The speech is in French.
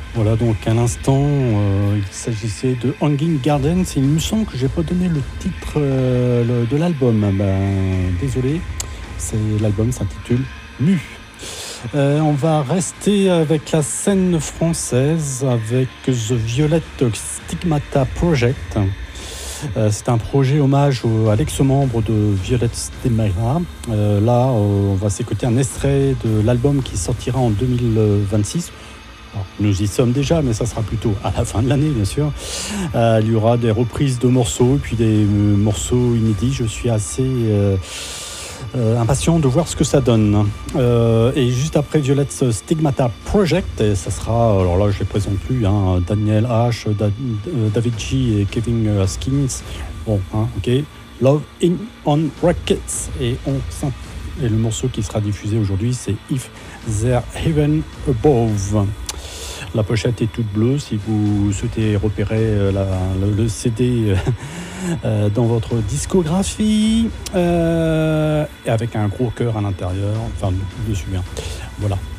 Voilà, donc à l'instant, il s'agissait de Hanging Gardens. Il me semble que j'ai pas donné le titre de l'album. Désolé, l'album s'intitule Mu. On va rester avec la scène française avec The Violet Stigmata Project. C'est un projet hommage à l'ex-membre de Violet Stigmata. Là, on va s'écouter un extrait de l'album qui sortira en 2026. Alors, nous y sommes déjà, mais ça sera plutôt à la fin de l'année, bien sûr. Il y aura des reprises de morceaux et puis des morceaux inédits. Je suis assez impatient de voir ce que ça donne. Et juste après Violet Stigmata Project, et ça sera, alors là je les présente plus, Daniel H, David G et Kevin Skins. Bon, ok. Love in on Rockets. Et le morceau qui sera diffusé aujourd'hui, c'est If There Heaven Above. La pochette est toute bleue si vous souhaitez repérer le CD dans votre discographie, et avec un gros cœur à l'intérieur, enfin dessus. Voilà.